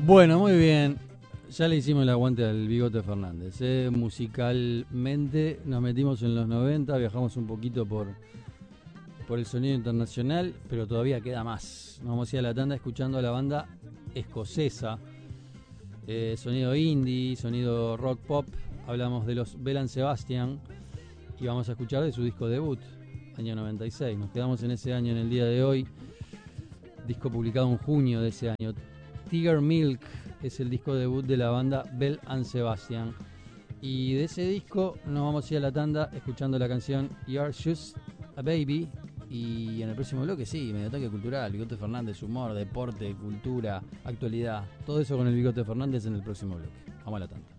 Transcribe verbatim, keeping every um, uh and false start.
Bueno, muy bien. Ya le hicimos el aguante al Bigote Fernández. ¿eh? Musicalmente nos metimos en los noventa, viajamos un poquito por, por el sonido internacional, pero todavía queda más. Nos vamos a ir a la tanda escuchando a la banda escocesa. Eh, sonido indie, sonido rock pop. Hablamos de los Bell and Sebastian y vamos a escuchar de su disco debut, año noventa y seis. Nos quedamos en ese año en el día de hoy. Disco publicado en junio de ese año. Tiger Milk es el disco debut de la banda Bell and Sebastian. Y de ese disco nos vamos a ir a la tanda escuchando la canción You're Just a Baby. Y en el próximo bloque, sí, Medio Ataque Cultural, Bigote Fernández, humor, deporte, cultura, actualidad. Todo eso con el Bigote Fernández en el próximo bloque. Vamos a la tanda.